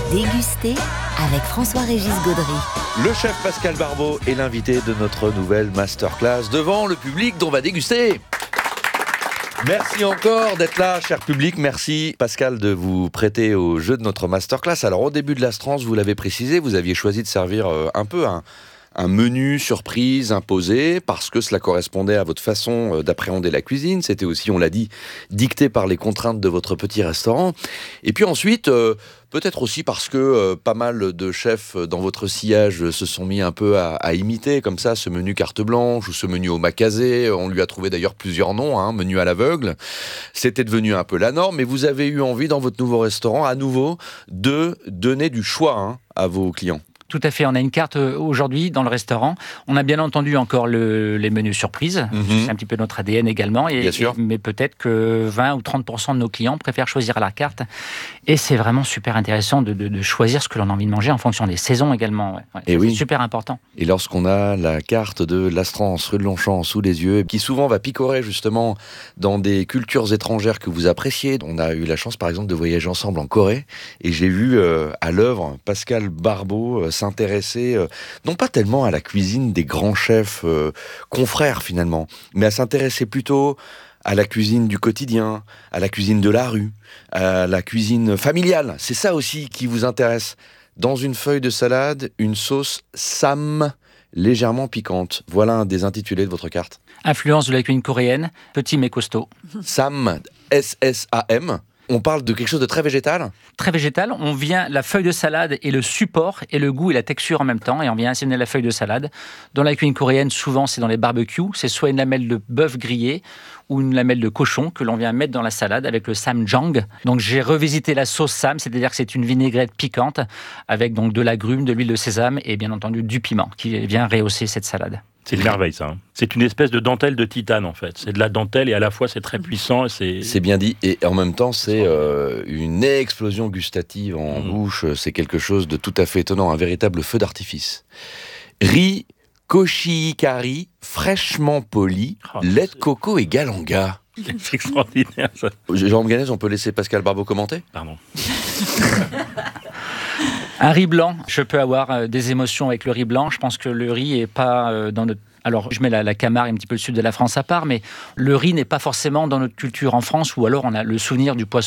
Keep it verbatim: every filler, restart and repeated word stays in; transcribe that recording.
Déguster avec François-Régis Gaudry. Le chef Pascal Barbeau est l'invité de notre nouvelle masterclass devant le public dont on va déguster. Merci encore d'être là, cher public. Merci, Pascal, de vous prêter au jeu de notre masterclass. Alors, au début de l'Astrance, vous l'avez précisé, vous aviez choisi de servir euh, un peu un, un menu surprise imposé parce que cela correspondait à votre façon d'appréhender la cuisine. C'était aussi, on l'a dit, dicté par les contraintes de votre petit restaurant. Et puis ensuite, euh, peut-être aussi parce que euh, pas mal de chefs dans votre sillage se sont mis un peu à, à imiter comme ça ce menu carte blanche ou ce menu omakase. On lui a trouvé d'ailleurs plusieurs noms, hein, menu à l'aveugle. C'était devenu un peu la norme, mais vous avez eu envie dans votre nouveau restaurant à nouveau de donner du choix hein, à vos clients. Tout à fait, on a une carte aujourd'hui dans le restaurant. On a bien entendu encore le, les menus surprises, mm-hmm. c'est un petit peu notre A D N également, et, bien sûr. Et, mais peut-être que vingt ou trente pour cent de nos clients préfèrent choisir la carte. Et c'est vraiment super intéressant de, de, de choisir ce que l'on a envie de manger en fonction des saisons également. Ouais. Ouais, et c'est oui. super important. Et lorsqu'on a la carte de l'Astrance, rue de Longchamp, sous les yeux, qui souvent va picorer justement dans des cultures étrangères que vous appréciez. On a eu la chance par exemple de voyager ensemble en Corée, et j'ai vu euh, à l'œuvre Pascal Barbeau euh, s'intéresser, euh, non pas tellement à la cuisine des grands chefs euh, confrères finalement, mais à s'intéresser plutôt à la cuisine du quotidien, à la cuisine de la rue, à la cuisine familiale. C'est ça aussi qui vous intéresse. Dans une feuille de salade, une sauce Sam légèrement piquante. Voilà un des intitulés de votre carte. Influence de la cuisine coréenne, petit mais costaud. Sam, S S A M. On parle de quelque chose de très végétal ? Très végétal. On vient, la feuille de salade est le support et le goût et la texture en même temps. Et on vient assaisonner la feuille de salade. Dans la cuisine coréenne, souvent, c'est dans les barbecues. C'est soit une lamelle de bœuf grillé ou une lamelle de cochon que l'on vient mettre dans la salade avec le samjang. Donc, j'ai revisité la sauce Sam, c'est-à-dire que c'est une vinaigrette piquante avec donc de l'agrumes, de l'huile de sésame et bien entendu du piment qui vient rehausser cette salade. C'est une merveille, ça. Hein. C'est une espèce de dentelle de titane, en fait. C'est de la dentelle et à la fois, c'est très puissant. Et c'est... c'est bien dit. Et en même temps, c'est euh, une explosion gustative en mmh. bouche. C'est quelque chose de tout à fait étonnant. Un véritable feu d'artifice. Riz, koshikari, fraîchement poli, oh, lait de coco et galanga. C'est extraordinaire, ça. Jérôme Ganez, on peut laisser Pascal Barbeau commenter ? Pardon. Un riz blanc, je peux avoir euh, des émotions avec le riz blanc. Je pense que le riz est pas euh, dans notre... Alors, je mets la, la Camargue, un petit peu le sud de la France à part, mais le riz n'est pas forcément dans notre culture en France, ou alors on a le souvenir du poisson